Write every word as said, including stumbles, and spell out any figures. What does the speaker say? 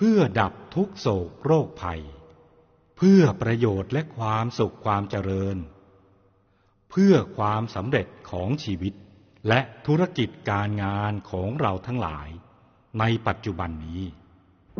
พื่อดับทุกโศกโรคภัยเพื่อประโยชน์และความสุขความเจริญเพื่อความสำเร็จของชีวิตและธุรกิจการงานของเราทั้งหลายในปัจจุบันนี้